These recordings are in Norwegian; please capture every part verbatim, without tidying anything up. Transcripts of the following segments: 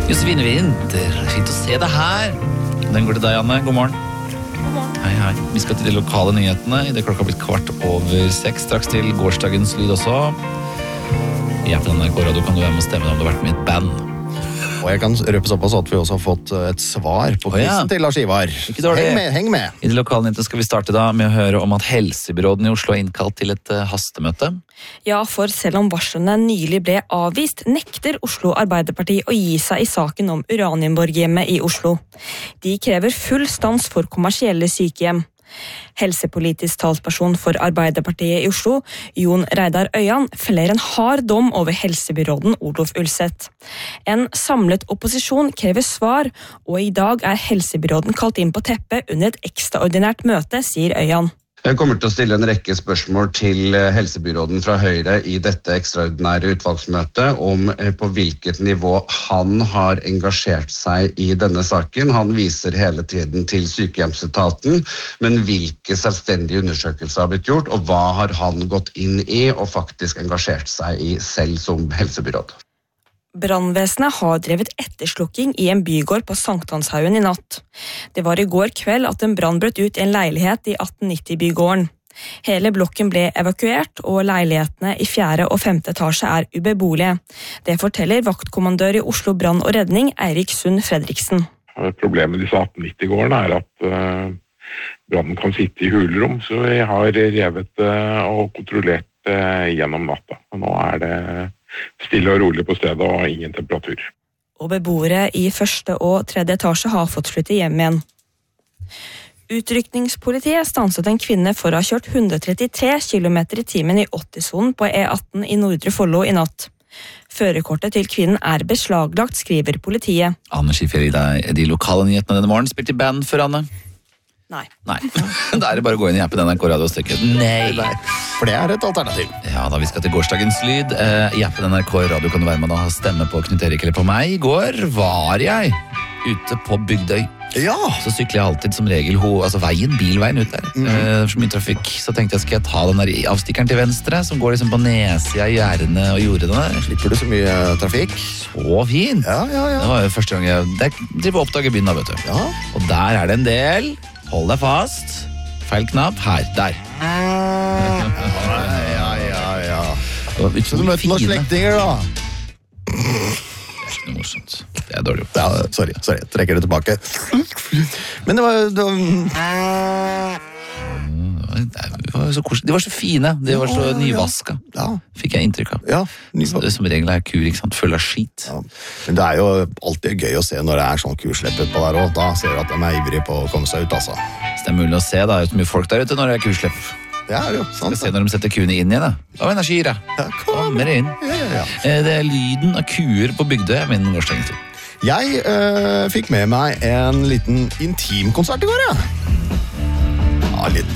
Josefine Winther, fint å se deg her. Den går til deg, Anne. God morgen. God morgen. Hei, hei. Vi skal til de lokale nyhetene. I det klokka har blitt kvart over seks. Straks til gårsdagens lyd også. I appen N R K Radio kan du være med og stemme om du har vært med i et band. Og jeg kan røpe såpass at vi også har fått et svar på quizen ja. til Lars Ivar. Ikke dårlig. Heng med, heng med. I det lokale nyhetene skal vi starte da med å høre om at helsebyråden i Oslo har innkalt til et uh, hastemøte. Ja, for selv om varslene nylig ble avvist, nekter Oslo Arbeiderparti å gi seg i saken om Uranienborghjemmet i Oslo. De krever full stans for kommersielle sykehjem. Helsepolitisk talsperson for Arbeiderpartiet i Oslo, Jon Reidar Øyan, feller en hard dom over helsebyråden Olof Ulseth. En samlet opposisjon krever svar, og i dag er helsebyråden kalt inn på teppet under et ekstraordinært møte, sier Øyan. Jeg kommer til å stille en rekke spørsmål til helsebyråden fra Høyre i dette ekstraordinære utvalgsmøtet om på hvilket nivå han har engasjert seg i denne saken. Han viser hele tiden til sykehjemsetaten, men hvilke selvstendige undersøkelser har blitt gjort, og hva har han gått inn i og faktisk engasjert seg i selv som helsebyråd? Brannvesenet har drevet etterslukking i en bygård på Sankthanshaugen i natt. Det var i går kveld at en brann brøt ut i en leilighet i atten nitti-bygården. Hele blokken ble evakuert, og leilighetene i fjerde og femte etasje er ubeboelige. Det forteller vaktkommandør i Oslo Brann og Redning, Eirik Sund Fredriksen. Problemet med disse atten nitti-gårdene er at uh, brannen kan sitte i hulrom, så vi har revet uh, og kontrollert uh, gjennom natta. Og nå er det stille og rolig på stedet og ingen temperatur. Og beboere i første og tredje etasje har fått flytte hjem igjen. Utrykningspolitiet stanset en kvinne for å ha kjørt hundre trettitre kilometer i timen i åtti-sonen på E atten i Nordre Follo i natt. Førerkortet til kvinnen er beslaglagt, skriver politiet. Anne skiffer i deg de lokale nyhetene denne morgen. Spilt i band for Anne? Nei. Nei. Da er det bare å gå inn i appen N R K Radio og stykke. Nei. Nei, for det er et alternativ. Ja, da vi skal til gårsdagens lyd. Eh, I appen N R K Radio kan du være med og stemme på Knut Erik eller på meg. I går var jeg ute på Bygdøy. Ja. Så sykler jeg alltid som regel ho, altså veien, bilveien ut der. Mm. Eh, så mye trafikk. Så tenkte jeg, skal jeg ta den der avstikkeren til venstre, som går liksom på nedsida i gjerdene og gjorde den. Slipper du så mye trafikk? Så fin. Ja, ja, ja. Det var jo første gang jeg det, driver å oppdage byen da, vet du. Ja. Og der er det en del. Hold deg fast. Feil knapp. Her. Der. Ja, ja, ja, ja. Så du møtte noen slektinger, da? Det er ikke noe morsomt. Det er dårlig gjort. Ja, sorry, sorry. Jeg trekker det tilbake. Men det var... Det var... De var så koselig. De var så fine. De var så nyvaska. Ja. Fikk jeg inntrykk av. Ja, det som regel er kur, ikke sant? Full av skit. Ja. Men det er jo alltid gøy å se når det er sånn kurslepp på der også. Da ser du at de er ivrige på å komme seg ut, altså. Så det er mulig å se, da. Det er mye folk der ute når det er kurslepp. Det er jo sant. Skal se når de setter kuene inn igjen, da. Å, energi, da. Ja, kommer inn. Ja, ja, ja. Det er lyden av kuer på Bygdøy, min gårsdagens tid. Jeg øh, fikk med meg en liten intimkonsert i går, ja. Ja, litt.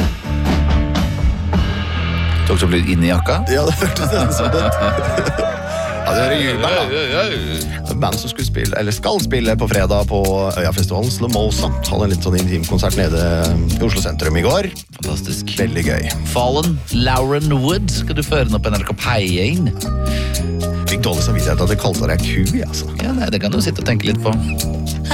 Tok så litt inn i jakka? Ja, det hørtes nesten som det. Ja, det hører juleband, da. Et band som skulle spille, eller skal spille på fredag på Øyafestivalen, Slomosa. Hadde en litt sånn intimkonsert nede i Oslo sentrum i går. Fantastisk. Veldig gøy. Fallen, Lauren Wood, skal du føre den opp N R K Peie-inn? Fikk dårlig samvittighet at det kalte deg ku, altså. Ja, nei, det kan du sitte og tenke litt på.